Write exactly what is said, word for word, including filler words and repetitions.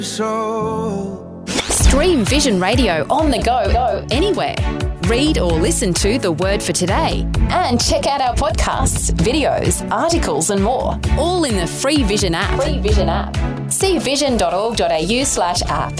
Stream Vision Radio on the go, go anywhere. Read or listen to The Word for Today and check out our podcasts, videos, articles and more, all in the free Vision app. Free Vision app. see vision dot org dot a u slash app.